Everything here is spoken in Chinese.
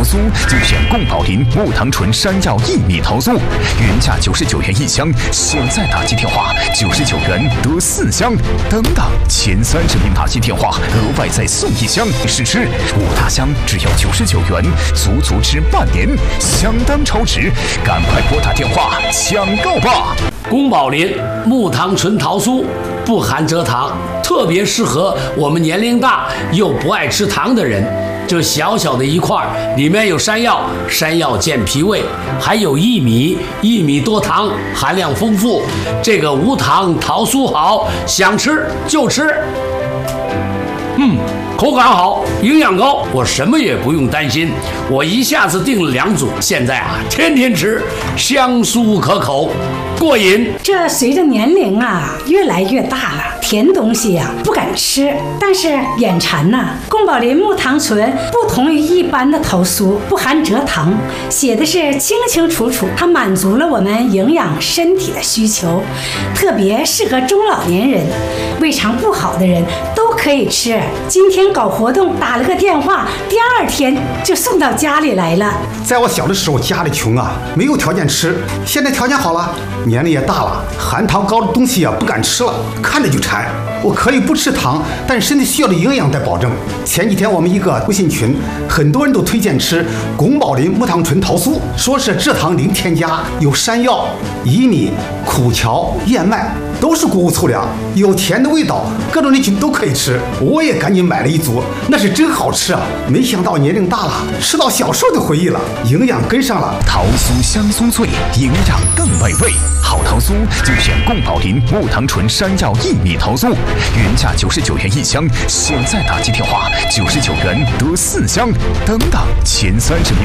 酥，就选宫保林木糖醇山药薏米桃酥，原价99元1箱，现在打击电话99元得4箱，等等前30名打击电话额外再送1箱，试吃5大箱只要99元，足足吃半年，相当超值，赶快拨打电话抢购吧！ 宫保林木糖醇桃酥不含蔗糖，特别适合我们年龄大又不爱吃糖的人。这小小的一块里面有山药，山药健脾胃，还有薏米，薏米多糖，含量丰富。这个无糖桃酥好，想吃就吃。口感好，营养高，我什么也不用担心。我一下子订了2组，现在天天吃，香酥可口，过瘾。 这随着年龄越来越大了，甜东西不敢吃，但是眼馋呐。宫保林木糖醇不同于一般的桃酥，不含蔗糖，写的是清清楚楚，它满足了我们营养身体的需求，特别适合中老年人，胃肠不好的人都可以吃。今天搞活动打了个电话，第2天就送到家里来了。 在我小的时候家里穷没有条件吃，现在条件好了，年龄也大了，含糖高的东西不敢吃了，看着就馋。我可以不吃糖，但是身体需要的营养得保证。前几天我们一个微信群，很多人都推荐吃宫保林木糖醇桃酥，说是蔗糖零添加，有山药、薏米、苦荞、燕麦，都是谷物粗粮，有甜的味道，各种人群都可以吃。我也赶紧买了1组，那是真好吃没想到年龄大了，吃到小时候的回忆了，营养跟上了。 桃酥香酥脆，营养更美味。好桃酥就选宫保林木糖醇山药薏米桃酥，原价99元1箱，现在打击电话99元得4箱，等等前30名